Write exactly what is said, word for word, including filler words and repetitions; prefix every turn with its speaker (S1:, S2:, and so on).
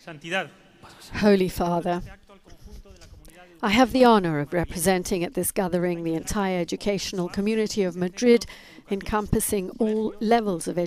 S1: Holy Father, I have the honor of representing at this gathering the entire educational community of Madrid, encompassing all levels of education.